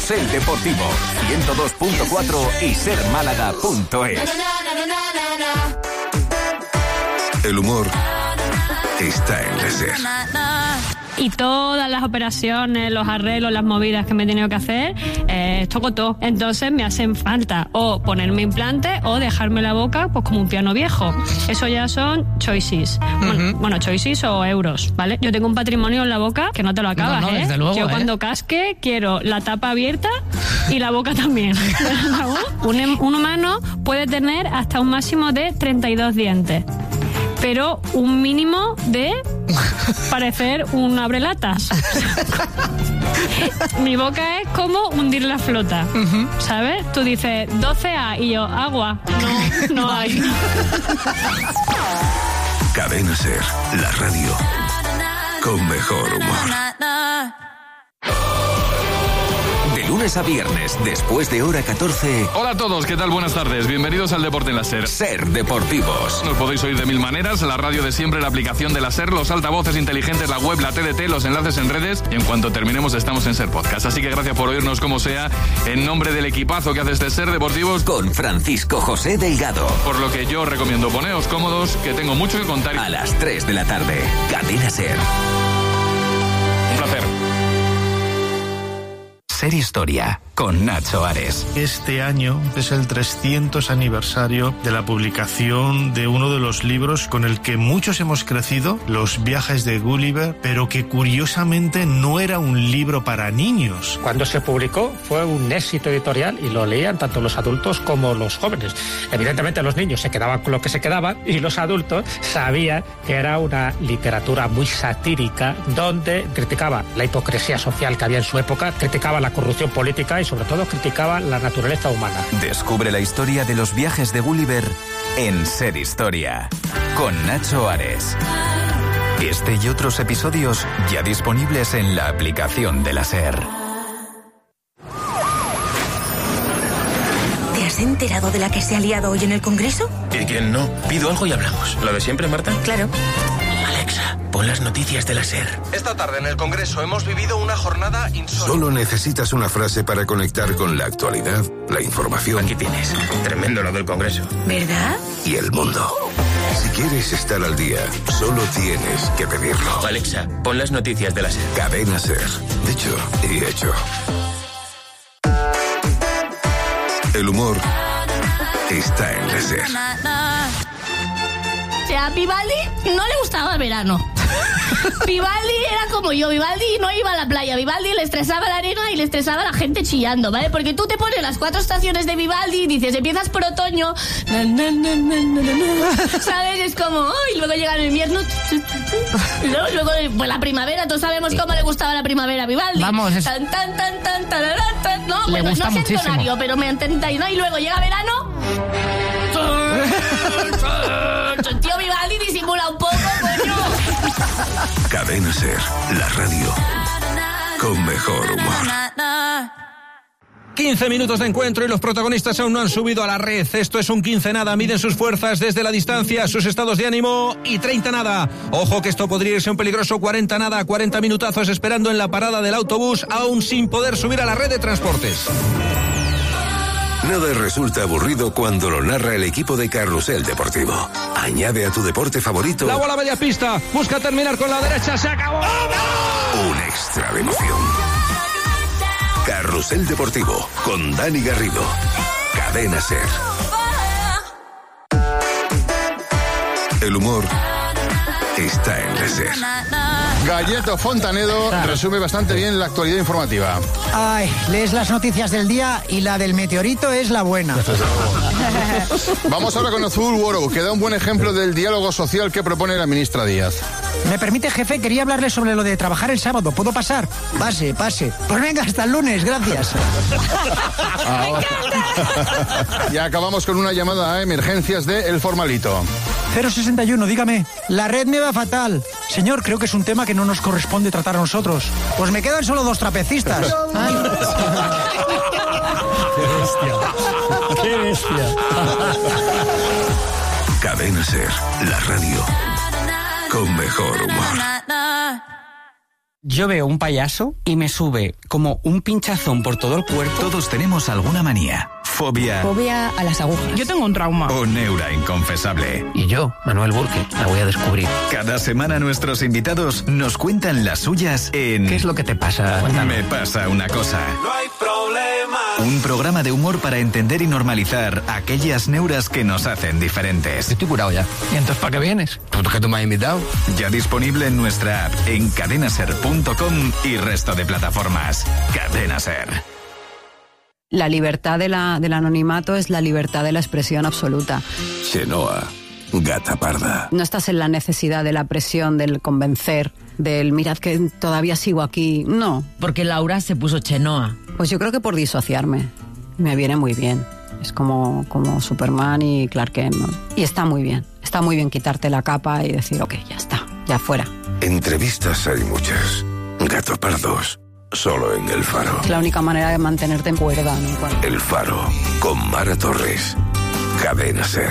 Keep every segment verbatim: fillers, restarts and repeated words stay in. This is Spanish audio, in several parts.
Carrusel Deportivo, ciento dos punto cuatro y ser málaga punto es. El humor está en la SER. Y todas las operaciones, los arreglos, las movidas que me he tenido que hacer, eh, toco todo. Entonces me hacen falta o ponerme implante o dejarme la boca pues como un piano viejo. Eso ya son choices. Uh-huh. Bueno, bueno, choices o euros, ¿vale? Yo tengo un patrimonio en la boca que no te lo acabas, no, no, ¿eh? Luego, Yo ¿eh? cuando casque quiero la tapa abierta y la boca también. un, un humano puede tener hasta un máximo de treinta y dos dientes. Pero un mínimo de parecer un abrelatas. Mi boca es como hundir la flota, uh-huh. ¿sabes? Tú dices doce A y yo, agua. No, no hay. Cadena SER, la radio con mejor humor. De lunes a viernes, después de hora catorce. Hola a todos, ¿qué tal? Buenas tardes. Bienvenidos al Deporte en la SER. SER Deportivos. Nos podéis oír de mil maneras, la radio de siempre, la aplicación de la SER, los altavoces inteligentes, la web, la T D T, los enlaces en redes, y en cuanto terminemos estamos en SER Podcast. Así que gracias por oírnos como sea, en nombre del equipazo que hace este SER Deportivos. Con Francisco José Delgado. Por lo que yo os recomiendo, poneos cómodos, que tengo mucho que contar. A las tres de la tarde, Cadena SER. Un placer. SER Historia, con Nacho Ares. Este año es el trescientos aniversario de la publicación de uno de los libros con el que muchos hemos crecido, Los viajes de Gulliver, pero que curiosamente no era un libro para niños. Cuando se publicó fue un éxito editorial y lo leían tanto los adultos como los jóvenes. Evidentemente los niños se quedaban con lo que se quedaban y los adultos sabían que era una literatura muy satírica donde criticaba la hipocresía social que había en su época, criticaba la corrupción política y sobre todo criticaba la naturaleza humana. Descubre la historia de los viajes de Gulliver en SER Historia, con Nacho Ares. Este y otros episodios ya disponibles en la aplicación de la SER. ¿Te has enterado de la que se ha liado hoy en el Congreso? ¿Y quién no? Pido algo y hablamos. ¿Lo de siempre, Marta? Claro. Alexa, pon las noticias de la SER. Esta tarde en el Congreso hemos vivido una jornada insólita. Solo necesitas una frase para conectar con la actualidad, la información. Aquí tienes. Tremendo lo del Congreso. ¿Verdad? Y el mundo. Si quieres estar al día, solo tienes que pedirlo. Alexa, pon las noticias de la SER. Cadena SER. Dicho y hecho. El humor está en la SER. O sea, a Vivaldi no le gustaba el verano. Vivaldi era como yo, Vivaldi no iba a la playa, Vivaldi le estresaba la arena y le estresaba la gente chillando, ¿vale? Porque tú te pones las cuatro estaciones de Vivaldi y dices, empiezas por otoño, na, na, na, na, na, na, ¿sabes? Es como, oh, y luego llega el invierno, y luego, luego pues la primavera, todos sabemos cómo le gustaba la primavera a Vivaldi. Vamos, es... tan, tan, tan, tan, tan, tan, tan, no, le bueno, gusta no sé muchísimo. entonario, pero me entendáis, ¿no? Y luego llega verano... Tío Vivaldi disimula un poco, coño. Cadena SER, la radio con mejor humor. quince minutos de encuentro y los protagonistas aún no han subido a la red. Esto es un quince nada. Miden sus fuerzas desde la distancia, sus estados de ánimo y treinta nada. Ojo que esto podría irse un peligroso cuarenta nada. cuarenta minutazos esperando en la parada del autobús aún sin poder subir a la red de transportes. Nada resulta aburrido cuando lo narra el equipo de Carrusel Deportivo. Añade a tu deporte favorito la bola media pista, busca terminar con la derecha, se acabó. un extra de emoción. Carrusel Deportivo con Dani Garrido. Cadena SER. El humor está en la SER. Galleto Fontanedo resume bastante bien la actualidad informativa. Ay, lees las noticias del día y la del meteorito es la buena. Vamos ahora con Azul World, que da un buen ejemplo del diálogo social que propone la ministra Díaz. ¿Me permite, jefe? Quería hablarle sobre lo de trabajar el sábado. ¿Puedo pasar? Pase, pase. Pues venga, hasta el lunes, gracias. Y acabamos con una llamada a emergencias de El Formalito. cero sesenta y uno, dígame. La red me va fatal. Señor, creo que es un tema que no nos corresponde tratar a nosotros. Pues me quedan solo dos trapecistas. Ay. ¡Qué bestia! ¡Qué bestia! Cadena SER, la radio con mejor humor. Yo veo un payaso y me sube como un pinchazón por todo el cuerpo. Todos tenemos alguna manía, fobia... Fobia a las agujas. Yo tengo un trauma. O neura inconfesable. Y yo, Manuel Burke, la voy a descubrir. Cada semana nuestros invitados nos cuentan las suyas en... ¿Qué es lo que te pasa? Cuéntame. Me pasa una cosa. No hay problema. Un programa de humor para entender y normalizar aquellas neuras que nos hacen diferentes. Estoy curado ya. ¿Y entonces para qué vienes? ¿Por qué tú me has invitado? Ya disponible en nuestra app, en cadena ser punto com y resto de plataformas. Cadena Ser. La libertad de la, del anonimato es la libertad de la expresión absoluta. Chenoa, gata parda. No estás en la necesidad de la presión, del convencer, del mirad que todavía sigo aquí. No. Porque Laura se puso Chenoa. Pues yo creo que por disociarme. Me viene muy bien. Es como, como Superman y Clark Kent, ¿no? Y está muy bien. Está muy bien quitarte la capa y decir, ok, ya está, ya fuera. Entrevistas hay muchas. Gato pardos, solo en El Faro. Es la única manera de mantenerte en cuerda, ¿no? Cuando... El Faro, con Mara Torres. Cadena Ser.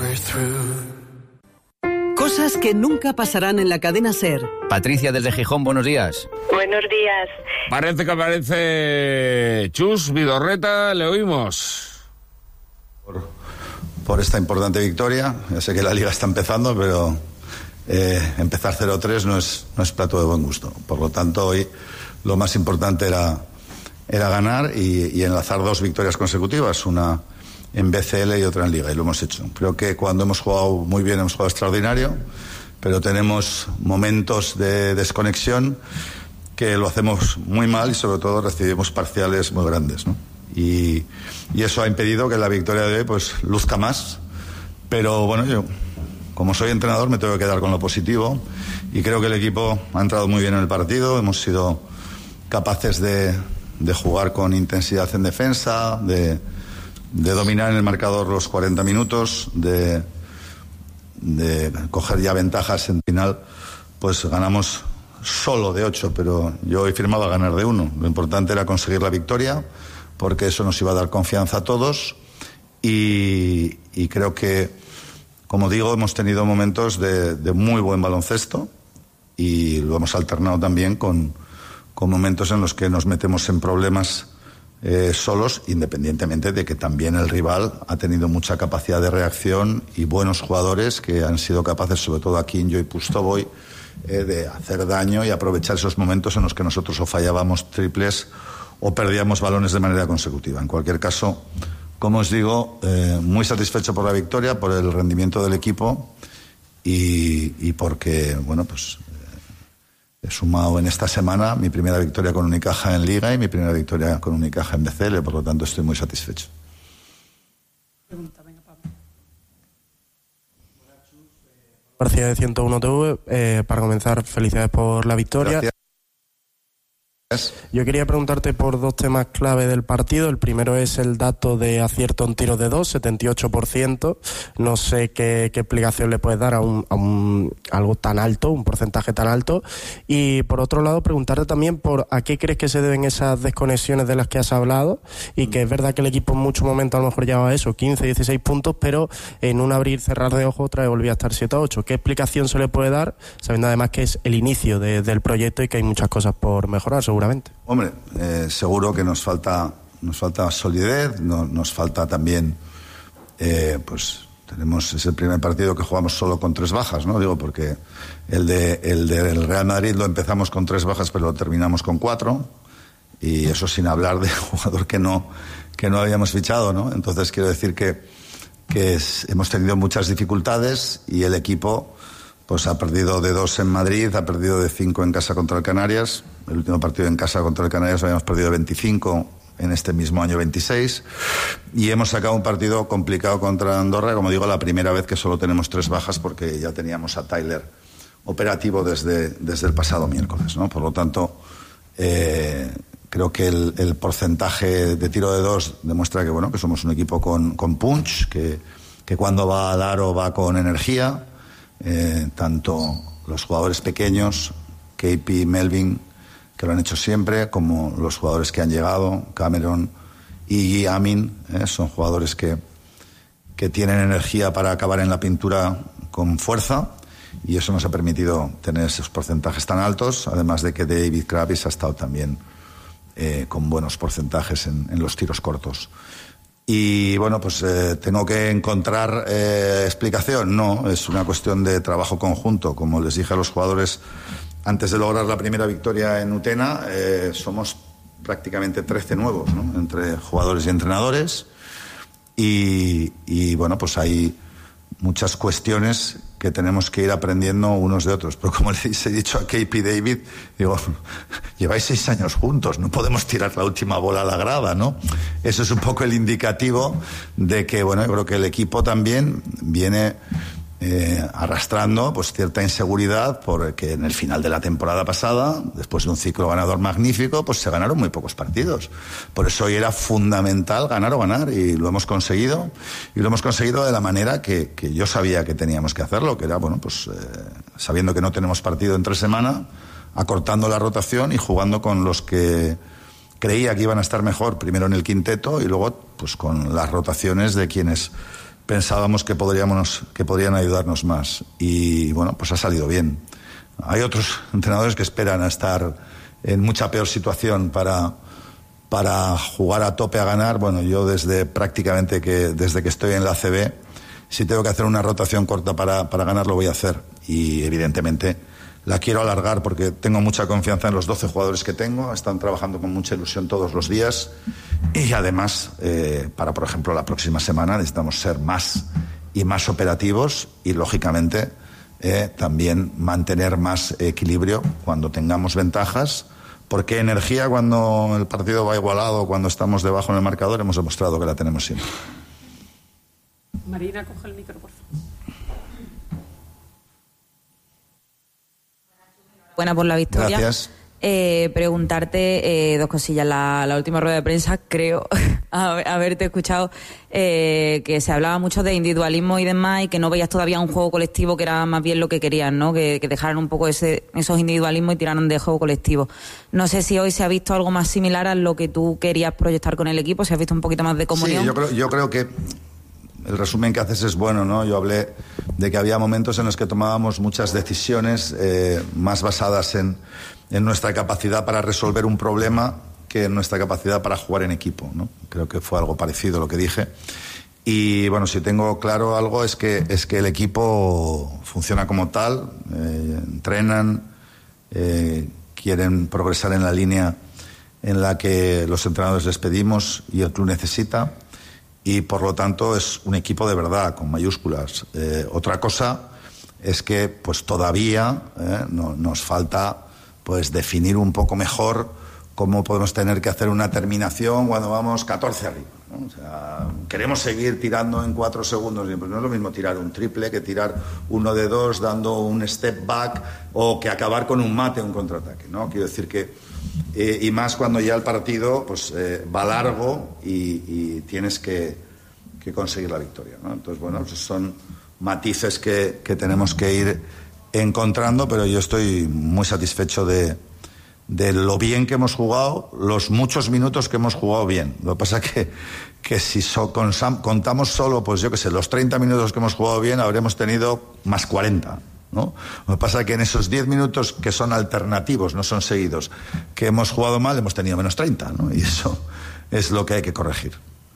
Cosas que nunca pasarán en la Cadena Ser. Patricia desde Gijón, buenos días. Buenos días. Parece que parece Chus Vidorreta, le oímos. Por, por esta importante victoria, ya sé que la liga está empezando, pero eh, empezar cero tres no es, no es plato de buen gusto. Por lo tanto, hoy lo más importante era, era ganar y, y enlazar dos victorias consecutivas, una en B C L y otra en Liga, y lo hemos hecho. Creo que cuando hemos jugado muy bien, hemos jugado extraordinario, pero tenemos momentos de desconexión que lo hacemos muy mal y sobre todo recibimos parciales muy grandes, ¿no? Y, y eso ha impedido que la victoria de hoy pues luzca más, pero bueno, yo como soy entrenador me tengo que quedar con lo positivo y creo que el equipo ha entrado muy bien en el partido, hemos sido capaces de, de jugar con intensidad en defensa, de de dominar en el marcador los cuarenta minutos, de, de coger ya ventajas en final, pues ganamos solo de ocho, pero yo he firmado a ganar de uno. Lo importante era conseguir la victoria, porque eso nos iba a dar confianza a todos y, y creo que, como digo, hemos tenido momentos de, de muy buen baloncesto y lo hemos alternado también con, con momentos en los que nos metemos en problemas Eh, solos, independientemente de que también el rival ha tenido mucha capacidad de reacción y buenos jugadores que han sido capaces, sobre todo aquí en Joy Pustovoy, eh, de hacer daño y aprovechar esos momentos en los que nosotros o fallábamos triples o perdíamos balones de manera consecutiva. En cualquier caso, como os digo, eh, muy satisfecho por la victoria, por el rendimiento del equipo y, y porque, bueno, pues he sumado en esta semana mi primera victoria con Unicaja en Liga y mi primera victoria con Unicaja en B C L, por lo tanto estoy muy satisfecho. García de ciento uno T V, eh, para comenzar, felicidades por la victoria. Gracias. Yo quería preguntarte por dos temas clave del partido. El primero es el dato de acierto en tiros de dos, setenta y ocho por ciento. No sé qué, qué explicación le puedes dar a, un, a un, algo tan alto, un porcentaje tan alto. Y por otro lado, preguntarte también por a qué crees que se deben esas desconexiones de las que has hablado, y que es verdad que el equipo en muchos momentos a lo mejor llevaba eso, quince, dieciséis puntos, pero en un abrir cerrar de ojos otra vez volvía a estar siete a ocho. ¿Qué explicación se le puede dar, sabiendo además que es el inicio de, del proyecto y que hay muchas cosas por mejorar, seguramente? Hombre, eh, seguro que nos falta nos falta solidez, no, nos falta también, eh, pues tenemos es el primer partido que jugamos solo con tres bajas, ¿no? Digo, porque el de el del Real Madrid lo empezamos con tres bajas, pero lo terminamos con cuatro, y eso sin hablar del jugador que no que no habíamos fichado, ¿no? Entonces quiero decir que que es, hemos tenido muchas dificultades y el equipo pues ha perdido de dos en Madrid, ha perdido de cinco en casa contra el Canarias. El último partido en casa contra el Canarias habíamos perdido de veinticinco, en este mismo año veintiséis. Y hemos sacado un partido complicado contra Andorra, como digo, la primera vez que solo tenemos tres bajas, porque ya teníamos a Tyler operativo desde, desde el pasado miércoles, ¿no? Por lo tanto, eh, creo que el, el porcentaje de tiro de dos demuestra que, bueno, que somos un equipo con, con punch, que, que cuando va a dar o va con energía. Eh, tanto los jugadores pequeños, K P, Melvin, que lo han hecho siempre, como los jugadores que han llegado, Cameron y Amin, eh, son jugadores que, que tienen energía para acabar en la pintura con fuerza, y eso nos ha permitido tener esos porcentajes tan altos, además de que David Kravis ha estado también eh, con buenos porcentajes en, en los tiros cortos. Y bueno, pues eh, tengo que encontrar eh, explicación. No, es una cuestión de trabajo conjunto. Como les dije a los jugadores antes de lograr la primera victoria en Utena, eh, somos prácticamente trece nuevos, ¿no?, entre jugadores y entrenadores. Y, y bueno, pues hay muchas cuestiones que tenemos que ir aprendiendo unos de otros. Pero como les he dicho a K P David, digo, lleváis seis años juntos, no podemos tirar la última bola a la grada, ¿no? Eso es un poco el indicativo de que, bueno, yo creo que el equipo también viene eh, arrastrando pues cierta inseguridad, porque en el final de la temporada pasada, después de un ciclo ganador magnífico, pues se ganaron muy pocos partidos. Por eso hoy era fundamental ganar o ganar, y lo hemos conseguido, y lo hemos conseguido de la manera que, que yo sabía que teníamos que hacerlo, que era, bueno, pues eh, sabiendo que no tenemos partido entre semana, acortando la rotación y jugando con los que creía que iban a estar mejor, primero en el quinteto y luego pues con las rotaciones de quienes pensábamos que podríamos que podrían ayudarnos más. Y bueno, pues ha salido bien. Hay otros entrenadores que esperan a estar en mucha peor situación para para jugar a tope a ganar. Bueno, yo desde prácticamente que desde que estoy en la A C B, si tengo que hacer una rotación corta para, para ganar, lo voy a hacer. Y evidentemente la quiero alargar porque tengo mucha confianza en los doce jugadores que tengo, están trabajando con mucha ilusión todos los días, y además eh, para, por ejemplo, la próxima semana necesitamos ser más y más operativos y, lógicamente, eh, también mantener más equilibrio cuando tengamos ventajas, porque energía cuando el partido va igualado, cuando estamos debajo en el marcador, hemos demostrado que la tenemos siempre. Marina, coge el micro, por favor. Buena por la victoria. Gracias. Eh, preguntarte eh, dos cosillas. La, la última rueda de prensa, creo haberte escuchado eh, que se hablaba mucho de individualismo y demás, y que no veías todavía un juego colectivo, que era más bien lo que querían, ¿no? Que, que dejaran un poco ese, esos individualismos y tiraran de juego colectivo. No sé si hoy se ha visto algo más similar a lo que tú querías proyectar con el equipo, si has visto un poquito más de comunión. Sí, yo creo, yo creo que el resumen que haces es bueno, ¿no? Yo hablé de que había momentos en los que tomábamos muchas decisiones eh, más basadas en, en nuestra capacidad para resolver un problema que en nuestra capacidad para jugar en equipo, ¿no? Creo que fue algo parecido a lo que dije. Y bueno, si tengo claro algo es que, es que el equipo funciona como tal, eh, entrenan, eh, quieren progresar en la línea en la que los entrenadores les pedimos y el club necesita. Y por lo tanto es un equipo de verdad, con mayúsculas. Eh, otra cosa es que pues todavía eh, no, nos falta pues definir un poco mejor cómo podemos tener que hacer una terminación cuando vamos catorce arriba, ¿no? O sea, queremos seguir tirando en cuatro segundos, pues no es lo mismo tirar un triple que tirar uno de dos dando un step back, o que acabar con un mate, un contraataque, ¿no? Quiero decir que Eh, y más cuando ya el partido pues eh, va largo y, y tienes que, que conseguir la victoria, ¿no? Entonces, bueno, pues son matices que, que tenemos que ir encontrando, pero yo estoy muy satisfecho de, de lo bien que hemos jugado, los muchos minutos que hemos jugado bien. Lo que pasa que, que si so, contamos solo, pues yo qué sé, los treinta minutos que hemos jugado bien, habríamos tenido más cuarenta. ¿No? Lo que pasa es que en esos diez minutos que son alternativos, no son seguidos, que hemos jugado mal, hemos tenido menos treinta, ¿no? Y eso es lo que hay que corregir.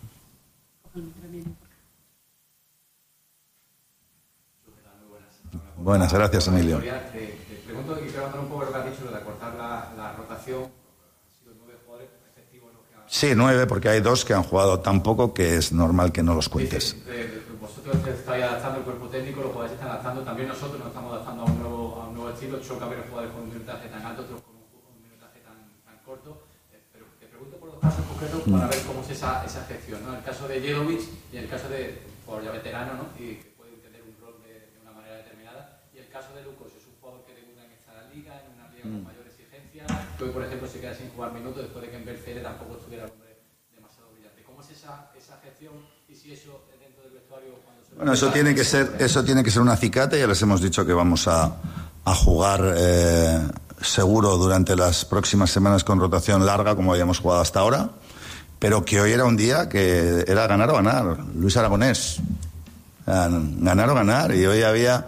Buenas, gracias, Emilio. Te, te pregunto, que quiero hablar un poco de lo que has dicho, lo de acortar la, la rotación. Han sido nueve jugadores efectivos los que han... Sí, nueve, porque hay dos que han jugado tan poco que es normal que no los cuentes. Sí, sí, vosotros estáis adaptando el cuerpo técnico, los jugadores están adaptando, también nosotros nos estamos adaptando a un nuevo, a un nuevo estilo. Choca ver jugadores con un minutaje tan alto, otros con un, un minutaje tan, tan corto. Eh, pero te pregunto por dos casos concretos para ver cómo es esa, esa gestión, ¿no? El caso de Jedovic y el caso de jugador ya veterano, ¿no? Y que puede tener un rol de, de una manera determinada. Y el caso de Lucas, es un jugador que debuta en esta liga, en una liga con mayor exigencia, que hoy, por ejemplo, se queda sin jugar minutos después de que en Bercele tampoco estuviera el hombre demasiado brillante. ¿Cómo es esa, esa gestión? Y si eso dentro del vestuario... Bueno, eso tiene que ser, eso tiene que ser un acicate. Ya les hemos dicho que vamos a, a jugar eh, seguro durante las próximas semanas con rotación larga, como habíamos jugado hasta ahora, pero que hoy era un día que era ganar o ganar. Luis Aragonés, ganar o ganar, y hoy había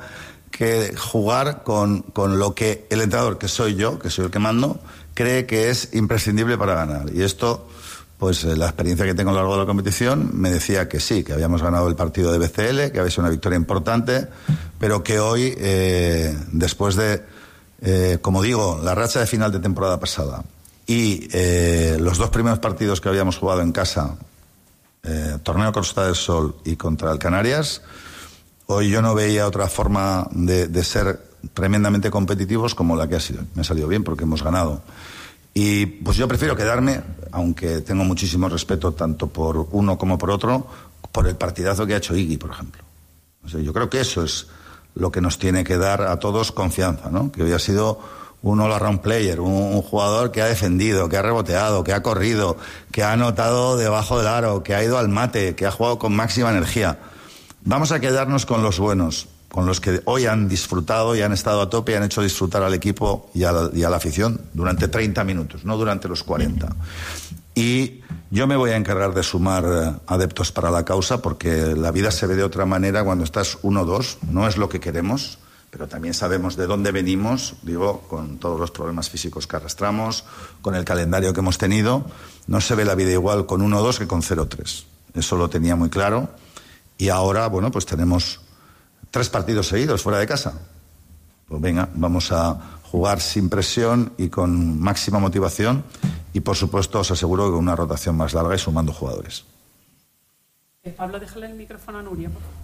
que jugar con, con lo que el entrenador, que soy yo, que soy el que mando, cree que es imprescindible para ganar. Y esto, pues la experiencia que tengo a lo largo de la competición me decía que sí, que habíamos ganado el partido de B C L, que había sido una victoria importante, pero que hoy, eh, después de, eh, como digo, la racha de final de temporada pasada y eh, los dos primeros partidos que habíamos jugado en casa, eh, torneo Costa del Sol y contra el Canarias, hoy yo no veía otra forma de, de ser tremendamente competitivos como la que ha sido. Me ha salido bien porque hemos ganado. Y pues yo prefiero quedarme, aunque tengo muchísimo respeto tanto por uno como por otro, por el partidazo que ha hecho Iggy, por ejemplo. O sea, yo creo que eso es lo que nos tiene que dar a todos confianza, ¿no? Que hoy ha sido un all-around player, un, un jugador que ha defendido, que ha reboteado, que ha corrido, que ha anotado debajo del aro, que ha ido al mate, que ha jugado con máxima energía. Vamos a quedarnos con los buenos, con los que hoy han disfrutado y han estado a tope y han hecho disfrutar al equipo y a la, y a la afición durante treinta minutos, no durante los cuarenta. Y yo me voy a encargar de sumar adeptos para la causa, porque la vida se ve de otra manera cuando estás uno dos, no es lo que queremos, pero también sabemos de dónde venimos, digo, con todos los problemas físicos que arrastramos, con el calendario que hemos tenido. No se ve la vida igual con uno dos que con cero tres. Eso lo tenía muy claro. Y ahora, bueno, pues tenemos tres partidos seguidos fuera de casa. Pues venga, vamos a jugar sin presión y con máxima motivación. Y, por supuesto, os aseguro que con una rotación más larga y sumando jugadores. Eh, Pablo, déjale el micrófono a Nuria, por favor.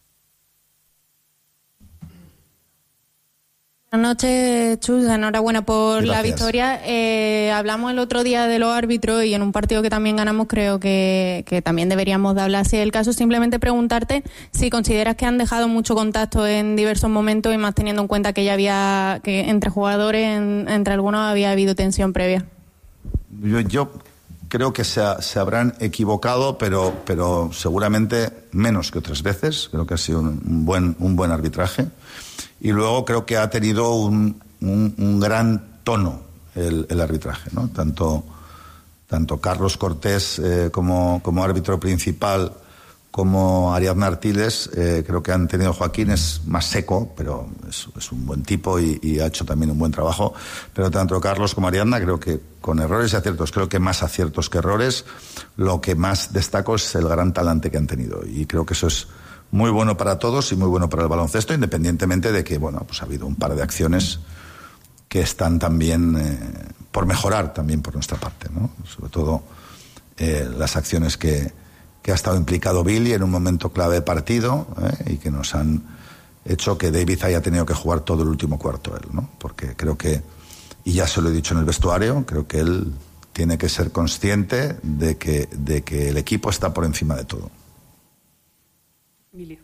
Buenas noches, Chus. Enhorabuena por Gracias. la victoria. Eh, hablamos el otro día de los árbitros y en un partido que también ganamos creo que, que también deberíamos de hablar. Si es el caso, simplemente preguntarte si consideras que han dejado mucho contacto en diversos momentos y más teniendo en cuenta que ya había, que entre jugadores, en, entre algunos había habido tensión previa. Yo, yo creo que se, ha, se habrán equivocado, pero, pero seguramente menos que otras veces. Creo que ha sido un, un, buen, un buen arbitraje. Y luego creo que ha tenido un, un, un gran tono el, el arbitraje, ¿no? Tanto, tanto Carlos Cortés eh, como, como árbitro principal, como Ariadna Artiles, eh, creo que han tenido. Joaquín es más seco, pero es, es un buen tipo y, y ha hecho también un buen trabajo. Pero tanto Carlos como Ariadna, creo que con errores y aciertos, creo que más aciertos que errores, lo que más destaco es el gran talante que han tenido. Y creo que eso es muy bueno para todos y muy bueno para el baloncesto, independientemente de que, bueno, pues ha habido un par de acciones que están también eh, por mejorar también por nuestra parte, ¿no? Sobre todo eh, las acciones que, que ha estado implicado Billy en un momento clave del partido, ¿eh? Y que nos han hecho que David haya tenido que jugar todo el último cuarto él, ¿no? Porque creo que, y ya se lo he dicho en el vestuario, creo que él tiene que ser consciente de que, de que el equipo está por encima de todo. Emilio.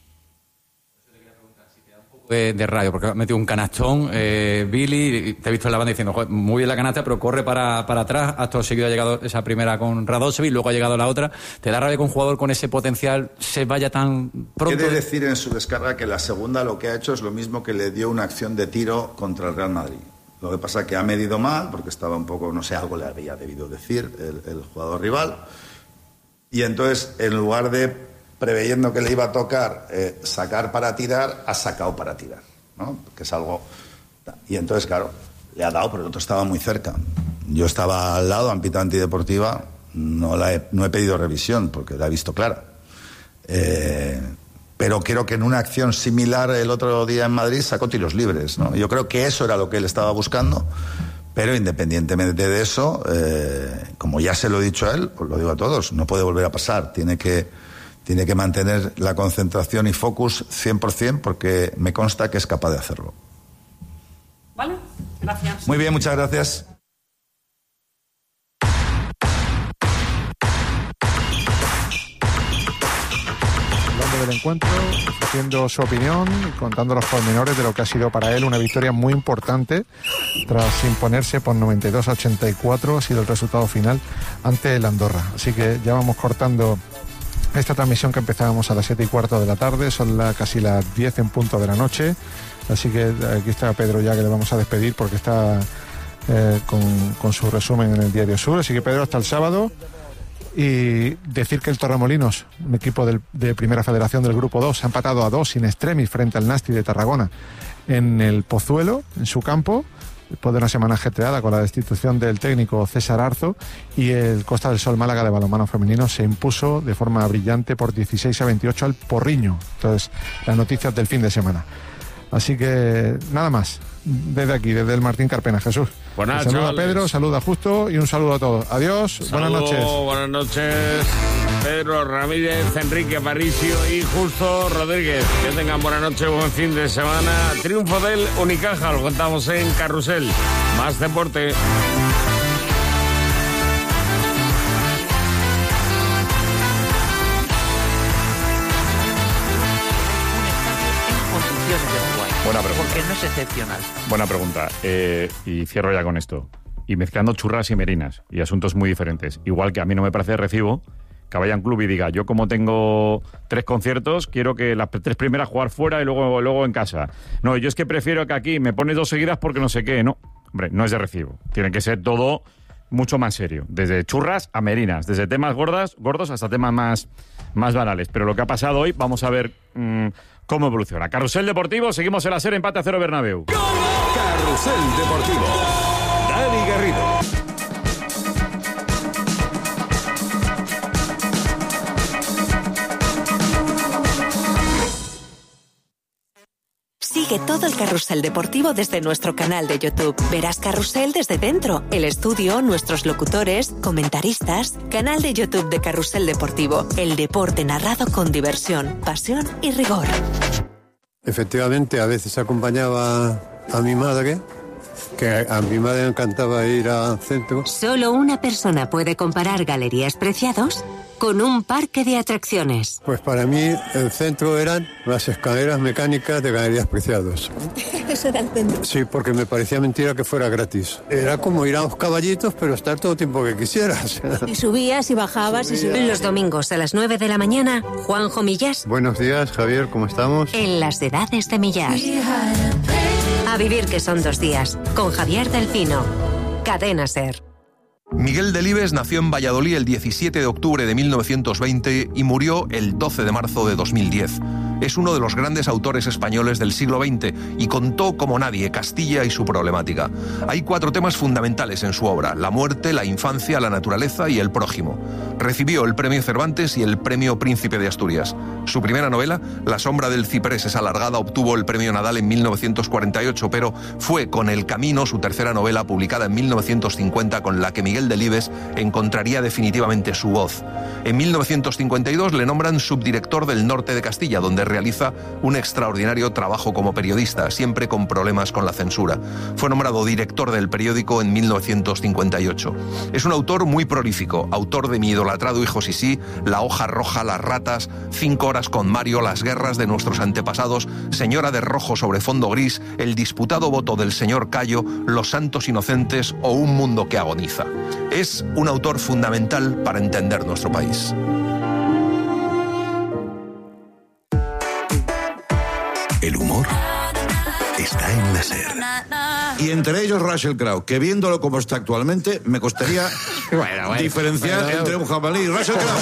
De, de radio, porque ha metido un canastón, eh, Billy, te he visto en la banda diciendo, joder, muy bien la canasta, pero corre para, para atrás, acto seguido ha llegado esa primera con Radosevic, luego ha llegado la otra. ¿Te da rabia que un jugador con ese potencial se vaya tan pronto? Quiere decir en su descarga que la segunda lo que ha hecho es lo mismo que le dio una acción de tiro contra el Real Madrid. Lo que pasa es que ha medido mal, porque estaba un poco, no sé, algo le había debido decir el, el jugador rival, y entonces en lugar de preveyendo que le iba a tocar eh, sacar para tirar, ha sacado para tirar, ¿no? Que es algo. Y entonces, claro, le ha dado, pero el otro estaba muy cerca. Yo estaba al lado, han pitado antideportiva, no, la he, no he pedido revisión porque la he visto clara. Eh, pero creo que en una acción similar el otro día en Madrid sacó tiros libres, ¿no? Yo creo que eso era lo que él estaba buscando, pero independientemente de eso, eh, como ya se lo he dicho a él, pues lo digo a todos, no puede volver a pasar, tiene que. Tiene que mantener la concentración y focus cien por ciento porque me consta que es capaz de hacerlo. Vale, gracias. Muy bien, muchas gracias. Hablando del encuentro, haciendo su opinión y contando los pormenores de lo que ha sido para él una victoria muy importante tras imponerse por noventa y dos a ochenta y cuatro, ha sido el resultado final ante el Andorra. Así que ya vamos cortando esta transmisión que empezábamos a las siete y cuarto de la tarde, son la, casi las diez en punto de la noche, así que aquí está Pedro ya, que le vamos a despedir porque está eh, con, con su resumen en el Diario Sur, así que Pedro, hasta el sábado Y decir que el Torremolinos, un equipo del, de Primera Federación del Grupo dos, ha empatado a dos in extremis frente al Nasti de Tarragona en el Pozuelo, en su campo, después de una semana ajetreada con la destitución del técnico César Arzo, y el Costa del Sol Málaga de balonmano femenino se impuso de forma brillante por dieciséis a veintiocho al Porriño. Entonces, las noticias del fin de semana. Así que nada más, desde aquí, desde el Martín Carpena, Jesús. Buenas, saluda chavales. a Pedro, saluda a Justo y un saludo a todos. Adiós, buenas Saludos, noches. Buenas noches, Pedro Ramírez, Enrique Aparicio y Justo Rodríguez. Que tengan buena noche, buen fin de semana. Triunfo del Unicaja, lo contamos en Carrusel. Más deporte. Buena pregunta. Porque no es excepcional. Buena pregunta. Eh, y cierro ya con esto. Y mezclando churras y merinas y asuntos muy diferentes. Igual que a mí no me parece de recibo que vaya a un club y diga, yo como tengo tres conciertos, quiero que las tres primeras jugar fuera y luego, luego en casa. No, yo es que prefiero que aquí me pones dos seguidas porque no sé qué. No, hombre, no es de recibo. Tiene que ser todo mucho más serio. Desde churras a merinas. Desde temas gordas, gordos hasta temas más, más banales. Pero lo que ha pasado hoy, vamos a ver mmm, cómo evoluciona. Carrusel Deportivo, seguimos en la serie empate a cero Bernabéu. Carrusel Deportivo. Dani Garrido. Sigue todo el Carrusel Deportivo desde nuestro canal de YouTube. Verás Carrusel desde dentro, el estudio, nuestros locutores, comentaristas, canal de YouTube de Carrusel Deportivo. El deporte narrado con diversión, pasión y rigor. Efectivamente, a veces acompañaba a mi madre, que a mi madre le encantaba ir al centro. Solo una persona puede comparar Galerías Preciados con un parque de atracciones. Pues para mí el centro eran las escaleras mecánicas de Galerías Preciados. Eso era el centro. Sí, porque me parecía mentira que fuera gratis. Era como ir a los caballitos, pero estar todo el tiempo que quisieras. Y subías y bajabas y subías. Los domingos a las nueve de la mañana, Juanjo Millás. Buenos días, Javier, ¿cómo estamos? En las edades de Millás. A vivir que son dos días, con Javier del Pino. Cadena SER. Miguel Delibes nació en Valladolid el diecisiete de octubre de mil novecientos veinte y murió el doce de marzo de dos mil diez. Es uno de los grandes autores españoles del siglo veinte y contó como nadie Castilla y su problemática. Hay cuatro temas fundamentales en su obra: la muerte, la infancia, la naturaleza y el prójimo. Recibió el premio Cervantes y el premio Príncipe de Asturias. Su primera novela, La sombra del ciprés es alargada, obtuvo el premio Nadal en mil novecientos cuarenta y ocho, pero fue con El camino, su tercera novela, publicada en mil novecientos cincuenta, con la que Miguel Delibes encontraría definitivamente su voz. En mil novecientos cincuenta y dos le nombran subdirector del Norte de Castilla, donde realiza un extraordinario trabajo como periodista, siempre con problemas con la censura. Fue nombrado director del periódico en mil novecientos cincuenta y ocho. Es un autor muy prolífico, autor de Mi idolatrado hijo Sisí, La hoja roja, Las ratas, Cinco horas con Mario, Las guerras de nuestros antepasados, Señora de rojo sobre fondo gris, El disputado voto del señor Cayo, Los santos inocentes o Un mundo que agoniza. Es un autor fundamental para entender nuestro país. El humor está en la SER. Y entre ellos Russell Crowe, que viéndolo como está actualmente, me costaría bueno, bueno, diferenciar bueno, entre un jabalí y Russell Crowe.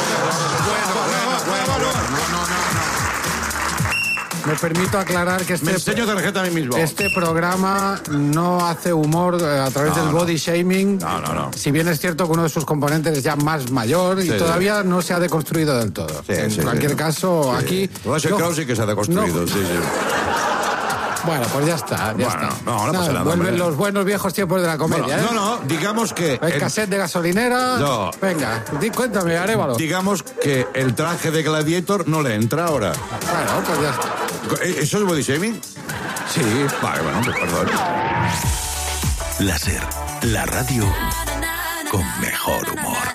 Me permito aclarar que este, me enseño tarjeta a mí mismo. Este programa no hace humor a través no, del body no. shaming. No, no, no. Si bien es cierto que uno de sus componentes es ya más mayor y sí, todavía sí. no se ha deconstruido del todo. Sí, en sí, cualquier sí. caso, sí. aquí... Russell Crowe sí que se ha deconstruido, no, sí, sí. Bueno, pues ya está, ya bueno, está. No, no pasa nada. Vuelven hombre. los buenos viejos tiempos de la comedia, bueno, ¿eh? No, no, digamos que... El cassette de gasolinera... No. Venga, di, cuéntame, Arévalo. Digamos que el traje de Gladiator no le entra ahora. Bueno, pues ya está. ¿Eso es body shaming? Sí. Vale, bueno, pues perdón. La SER, la radio con mejor humor.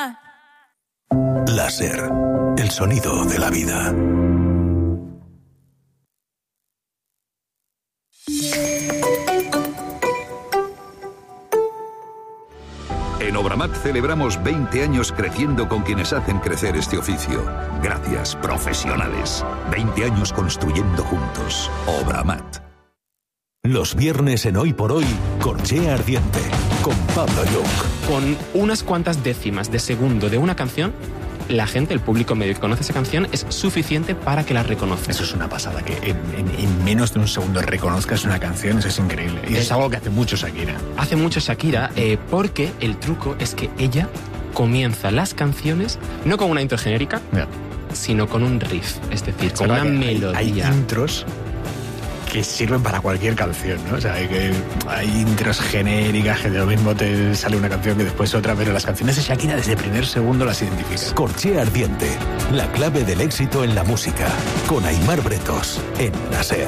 La SER, el sonido de la vida. En Obramat celebramos veinte años creciendo con quienes hacen crecer este oficio. Gracias, profesionales. veinte años construyendo juntos. Obramat. Los viernes en Hoy por Hoy, Corchea Ardiente, con Pablo Young. Con unas cuantas décimas de segundo de una canción, la gente, el público medio que conoce esa canción, es suficiente para que la reconozca. Eso es una pasada, que en, en, en menos de un segundo reconozcas una canción, eso es increíble. Y eso es algo que hace mucho Shakira. Hace mucho Shakira, eh, porque el truco es que ella comienza las canciones no con una intro genérica, yeah. sino con un riff, es decir, con una melodía. Hay, hay intros que sirven para cualquier canción, ¿no? O sea, hay, que, hay intros genéricas, que de lo mismo te sale una canción que después otra, pero las canciones de Shakira desde el primer segundo las identificas. Corchea Ardiente, la clave del éxito en la música, con Aimar Bretos, en La SER.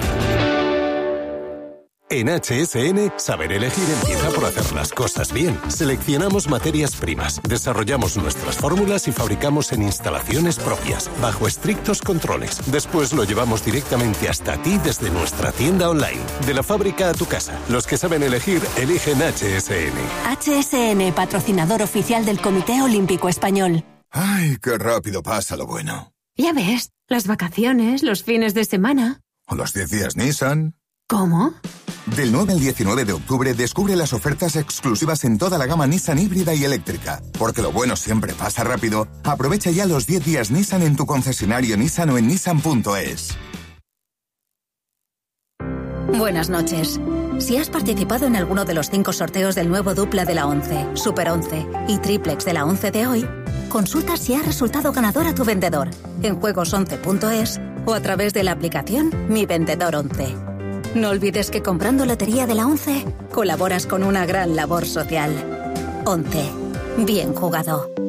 En H S N, saber elegir empieza por hacer las cosas bien. Seleccionamos materias primas, desarrollamos nuestras fórmulas y fabricamos en instalaciones propias, bajo estrictos controles. Después lo llevamos directamente hasta ti desde nuestra tienda online. De la fábrica a tu casa. Los que saben elegir, eligen H S N. H S N, patrocinador oficial del Comité Olímpico Español. Ay, qué rápido pasa lo bueno. Ya ves, las vacaciones, los fines de semana. O los diez días Nissan. ¿Cómo? Del nueve al diecinueve de octubre descubre las ofertas exclusivas en toda la gama Nissan híbrida y eléctrica. Porque lo bueno siempre pasa rápido. Aprovecha ya los diez días Nissan en tu concesionario Nissan o en nissan punto es. Buenas noches. Si has participado en alguno de los cinco sorteos del nuevo dupla de la once, Super once y Triplex de la once de hoy, consulta si ha resultado ganador a tu vendedor en juegos once punto es o a través de la aplicación Mi Vendedor once. No olvides que comprando Lotería de la once, colaboras con una gran labor social. once. Bien jugado.